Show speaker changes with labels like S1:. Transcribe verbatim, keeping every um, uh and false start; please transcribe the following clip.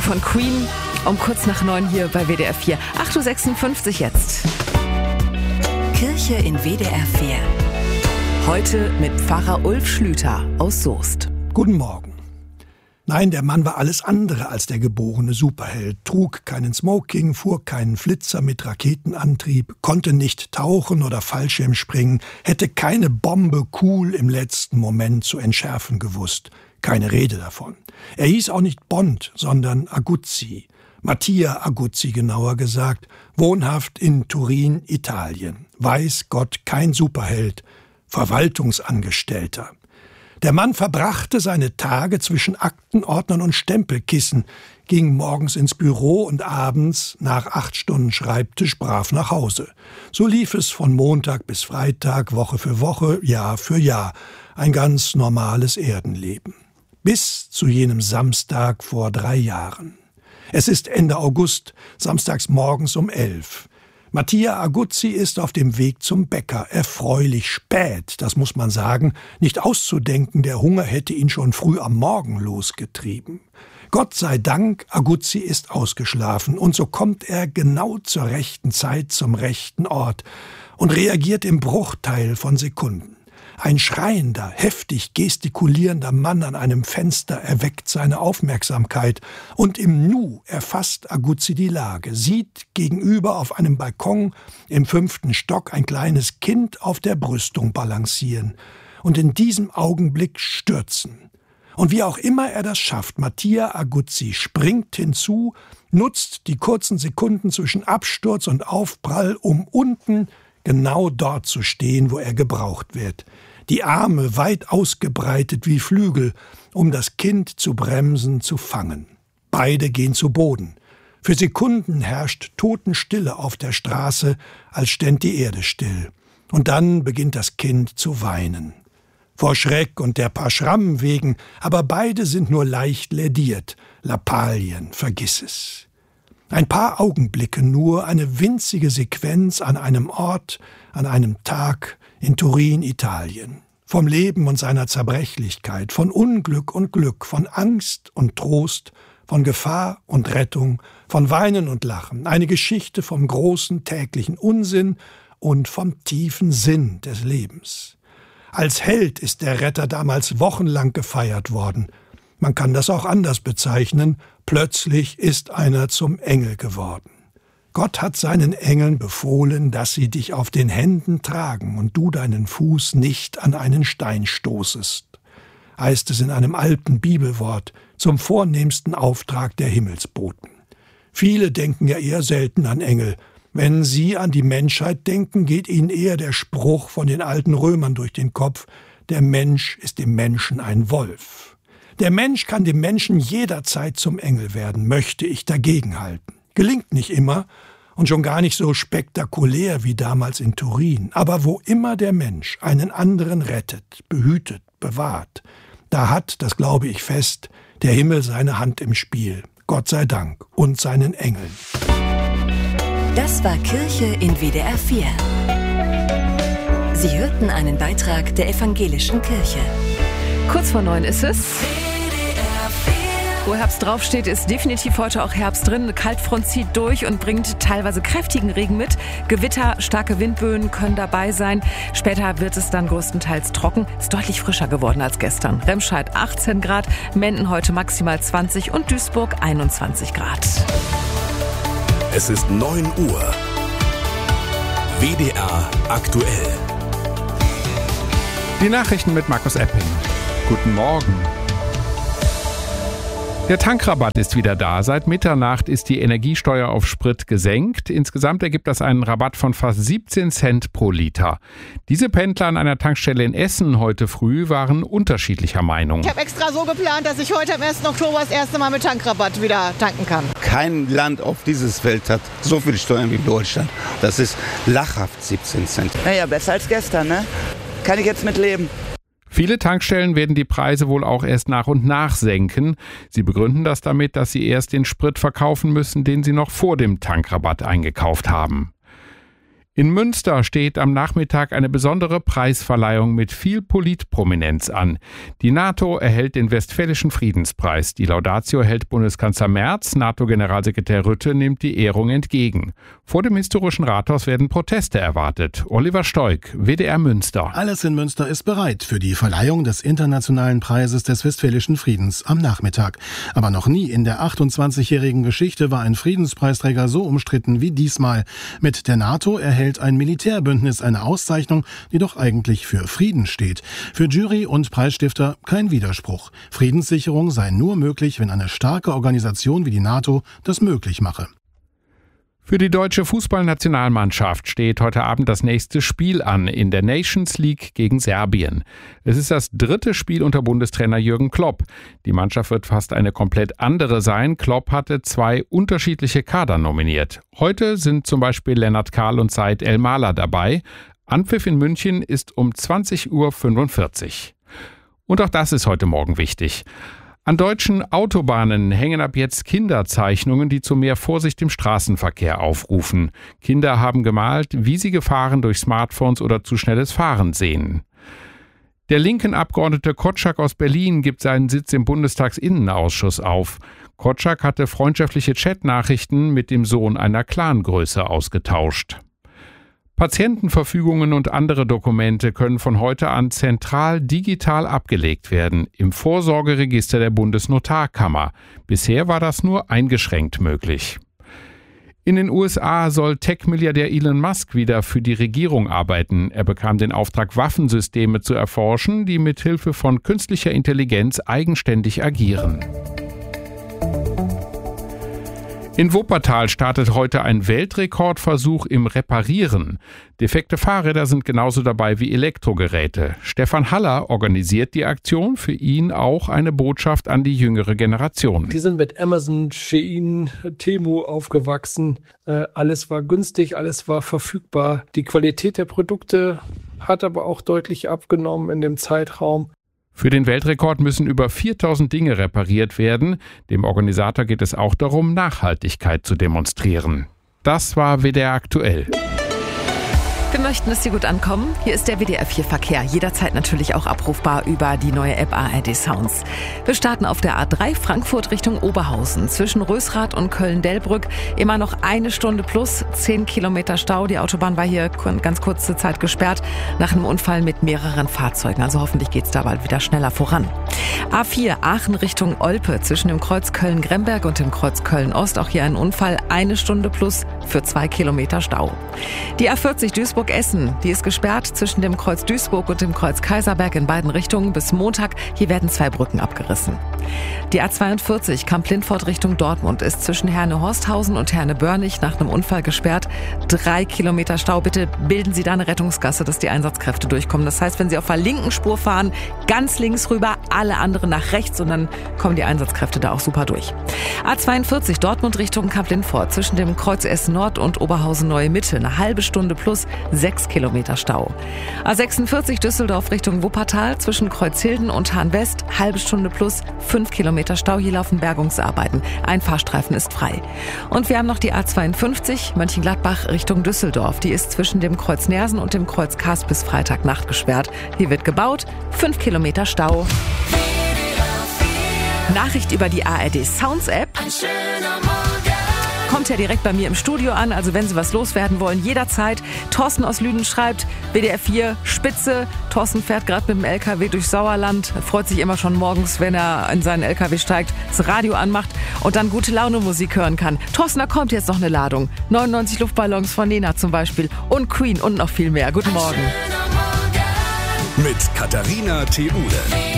S1: von Queen um kurz nach neun hier bei W D R vier. acht Uhr sechsundfünfzig jetzt.
S2: Kirche in W D R vier.
S1: Heute mit Pfarrer Ulf Schlüter aus Soest.
S3: Guten Morgen. Nein, der Mann war alles andere als der geborene Superheld, trug keinen Smoking, fuhr keinen Flitzer mit Raketenantrieb, konnte nicht tauchen oder Fallschirmspringen, hätte keine Bombe cool im letzten Moment zu entschärfen gewusst. Keine Rede davon. Er hieß auch nicht Bond, sondern Aguzzi. Mattia Aguzzi genauer gesagt, wohnhaft in Turin, Italien. Weiß Gott, kein Superheld, Verwaltungsangestellter. Der Mann verbrachte seine Tage zwischen Aktenordnern und Stempelkissen, ging morgens ins Büro und abends nach acht Stunden Schreibtisch brav nach Hause. So lief es von Montag bis Freitag, Woche für Woche, Jahr für Jahr. Ein ganz normales Erdenleben. Bis zu jenem Samstag vor drei Jahren. Es ist Ende August, samstags morgens um elf. Mattia Aguzzi ist auf dem Weg zum Bäcker, erfreulich spät, das muss man sagen, nicht auszudenken, der Hunger hätte ihn schon früh am Morgen losgetrieben. Gott sei Dank, Aguzzi ist ausgeschlafen und so kommt er genau zur rechten Zeit zum rechten Ort und reagiert im Bruchteil von Sekunden. Ein schreiender, heftig gestikulierender Mann an einem Fenster erweckt seine Aufmerksamkeit und im Nu erfasst Aguzzi die Lage, sieht gegenüber auf einem Balkon im fünften Stock ein kleines Kind auf der Brüstung balancieren und in diesem Augenblick stürzen. Und wie auch immer er das schafft, Mattia Aguzzi springt hinzu, nutzt die kurzen Sekunden zwischen Absturz und Aufprall, um unten genau dort zu stehen, wo er gebraucht wird. Die Arme weit ausgebreitet wie Flügel, um das Kind zu bremsen, zu fangen. Beide gehen zu Boden. Für Sekunden herrscht Totenstille auf der Straße, als ständ die Erde still. Und dann beginnt das Kind zu weinen. Vor Schreck und der paar Schrammen wegen, aber beide sind nur leicht lädiert. Lappalien, vergiss es. Ein paar Augenblicke nur, eine winzige Sequenz an einem Ort, an einem Tag in Turin, Italien. Vom Leben und seiner Zerbrechlichkeit, von Unglück und Glück, von Angst und Trost, von Gefahr und Rettung, von Weinen und Lachen. Eine Geschichte vom großen täglichen Unsinn und vom tiefen Sinn des Lebens. Als Held ist der Retter damals wochenlang gefeiert worden. Man kann das auch anders bezeichnen. Plötzlich ist einer zum Engel geworden. Gott hat seinen Engeln befohlen, dass sie dich auf den Händen tragen und du deinen Fuß nicht an einen Stein stoßest, heißt es in einem alten Bibelwort zum vornehmsten Auftrag der Himmelsboten. Viele denken ja eher selten an Engel. Wenn sie an die Menschheit denken, geht ihnen eher der Spruch von den alten Römern durch den Kopf: Der Mensch ist dem Menschen ein Wolf. Der Mensch kann dem Menschen jederzeit zum Engel werden, möchte ich dagegenhalten. Gelingt nicht immer und schon gar nicht so spektakulär wie damals in Turin. Aber wo immer der Mensch einen anderen rettet, behütet, bewahrt, da hat, das glaube ich fest, der Himmel seine Hand im Spiel. Gott sei Dank und seinen Engeln.
S2: Das war Kirche in W D R vier. Sie hörten einen Beitrag der Evangelischen Kirche.
S1: Kurz vor neun ist es. Wo Herbst draufsteht, ist definitiv heute auch Herbst drin. Eine Kaltfront zieht durch und bringt teilweise kräftigen Regen mit. Gewitter, starke Windböen können dabei sein. Später wird es dann größtenteils trocken. Ist deutlich frischer geworden als gestern. Remscheid achtzehn Grad, Menden heute maximal zwanzig und Duisburg einundzwanzig Grad.
S4: Es ist neun Uhr. W D R aktuell.
S5: Die Nachrichten mit Markus Epping. Guten Morgen. Der Tankrabatt ist wieder da. Seit Mitternacht ist die Energiesteuer auf Sprit gesenkt. Insgesamt ergibt das einen Rabatt von fast siebzehn Cent pro Liter. Diese Pendler an einer Tankstelle in Essen heute früh waren unterschiedlicher Meinung.
S6: Ich habe extra so geplant, dass ich heute am ersten Oktober das erste Mal mit Tankrabatt wieder tanken kann.
S7: Kein Land auf dieses Welt hat so viel Steuern wie Deutschland. Das ist lachhaft siebzehn Cent.
S8: Naja, besser als gestern, ne? Kann ich jetzt mit leben.
S5: Viele Tankstellen werden die Preise wohl auch erst nach und nach senken. Sie begründen das damit, dass sie erst den Sprit verkaufen müssen, den sie noch vor dem Tankrabatt eingekauft haben. In Münster steht am Nachmittag eine besondere Preisverleihung mit viel Politprominenz an. Die NATO erhält den Westfälischen Friedenspreis. Die Laudatio erhält Bundeskanzler Merz. NATO-Generalsekretär Rutte nimmt die Ehrung entgegen. Vor dem historischen Rathaus werden Proteste erwartet. Oliver Stoik, W D R Münster.
S9: Alles in Münster ist bereit für die Verleihung des internationalen Preises des Westfälischen Friedens am Nachmittag. Aber noch nie in der achtundzwanzigjährigen Geschichte war ein Friedenspreisträger so umstritten wie diesmal. Mit der NATO erhält ein Militärbündnis eine Auszeichnung, die doch eigentlich für Frieden steht. Für Jury und Preisstifter kein Widerspruch. Friedenssicherung sei nur möglich, wenn eine starke Organisation wie die NATO das möglich mache.
S5: Für die deutsche Fußballnationalmannschaft steht heute Abend das nächste Spiel an in der Nations League gegen Serbien. Es ist das dritte Spiel unter Bundestrainer Jürgen Klopp. Die Mannschaft wird fast eine komplett andere sein. Klopp hatte zwei unterschiedliche Kader nominiert. Heute sind zum Beispiel Lennart Kahl und Said El-Mala dabei. Anpfiff in München ist um zwanzig Uhr fünfundvierzig. Und auch das ist heute Morgen wichtig. An deutschen Autobahnen hängen ab jetzt Kinderzeichnungen, die zu mehr Vorsicht im Straßenverkehr aufrufen. Kinder haben gemalt, wie sie Gefahren durch Smartphones oder zu schnelles Fahren sehen. Der linken Abgeordnete Kotschak aus Berlin gibt seinen Sitz im Bundestagsinnenausschuss auf. Kotschak hatte freundschaftliche Chatnachrichten mit dem Sohn einer Clangröße ausgetauscht. Patientenverfügungen und andere Dokumente können von heute an zentral digital abgelegt werden im Vorsorgeregister der Bundesnotarkammer. Bisher war das nur eingeschränkt möglich. In den U S A soll Tech-Milliardär Elon Musk wieder für die Regierung arbeiten. Er bekam den Auftrag, Waffensysteme zu erforschen, die mithilfe von künstlicher Intelligenz eigenständig agieren. In Wuppertal startet heute ein Weltrekordversuch im Reparieren. Defekte Fahrräder sind genauso dabei wie Elektrogeräte. Stefan Haller organisiert die Aktion, für ihn auch eine Botschaft an die jüngere Generation.
S10: Die sind mit Amazon, Shein, Temu aufgewachsen. Äh, alles war günstig, alles war verfügbar. Die Qualität der Produkte hat aber auch deutlich abgenommen in dem Zeitraum.
S5: Für den Weltrekord müssen über viertausend Dinge repariert werden. Dem Organisator geht es auch darum, Nachhaltigkeit zu demonstrieren. Das war W D R aktuell.
S1: Wir möchten, dass Sie gut ankommen. Hier ist der W D R vier Verkehr. Jederzeit natürlich auch abrufbar über die neue App A R D Sounds. Wir starten auf der A drei Frankfurt Richtung Oberhausen. Zwischen Rösrath und Köln-Delbrück immer noch eine Stunde plus zehn Kilometer Stau. Die Autobahn war hier ganz kurze Zeit gesperrt nach einem Unfall mit mehreren Fahrzeugen. Also hoffentlich geht es da bald wieder schneller voran. A vier Aachen Richtung Olpe. Zwischen dem Kreuz Köln-Gremberg und dem Kreuz Köln-Ost. Auch hier ein Unfall. Eine Stunde plus für zwei Kilometer Stau. Die A vierzig Duisburg Essen, die ist gesperrt zwischen dem Kreuz Duisburg und dem Kreuz Kaiserberg in beiden Richtungen bis Montag. Hier werden zwei Brücken abgerissen. Die A zweiundvierzig Kamp-Lindfort Richtung Dortmund ist zwischen Herne-Horsthausen und Herne-Börnig nach einem Unfall gesperrt. Drei Kilometer Stau. Bitte bilden Sie da eine Rettungsgasse, dass die Einsatzkräfte durchkommen. Das heißt, wenn Sie auf der linken Spur fahren, ganz links rüber, alle anderen nach rechts und dann kommen die Einsatzkräfte da auch super durch. A zweiundvierzig Dortmund Richtung Kamp-Lindfort zwischen dem Kreuz Essen Nord und Oberhausen Neue Mitte. Eine halbe Stunde plus sechs Kilometer Stau. A sechsundvierzig Düsseldorf Richtung Wuppertal zwischen Kreuzhilden und Hahn-West. Halbe Stunde plus fünf Kilometer Stau. Hier laufen Bergungsarbeiten. Ein Fahrstreifen ist frei. Und wir haben noch die A zweiundfünfzig Mönchengladbach Richtung Düsseldorf. Die ist zwischen dem Kreuz Nersen und dem Kreuz Kast bis Freitagnacht gesperrt. Hier wird gebaut. Fünf Kilometer Stau. Nachricht über die A R D Sounds App. Ein schöner Morgen. Kommt ja direkt bei mir im Studio an, also wenn Sie was loswerden wollen, jederzeit. Thorsten aus Lüden schreibt, W D R vier, Spitze. Thorsten fährt gerade mit dem L K W durch Sauerland, freut sich immer schon morgens, wenn er in seinen L K W steigt, das Radio anmacht und dann gute Laune Musik hören kann. Thorsten, da kommt jetzt noch eine Ladung. neunundneunzig Luftballons von Nena zum Beispiel und Queen und noch viel mehr. Guten Morgen.
S4: Mit Katharina Theule.